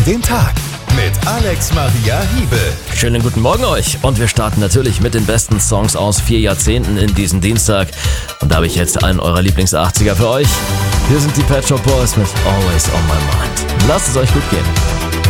in den Tag mit Alex Maria Hiebel. Schönen guten Morgen euch und wir starten natürlich mit den besten Songs aus 4 Jahrzehnten in diesen Dienstag. Und da habe ich jetzt einen eurer Lieblings-80er für euch. Hier sind die Pet Shop Boys mit Always on My Mind. Lasst es euch gut gehen.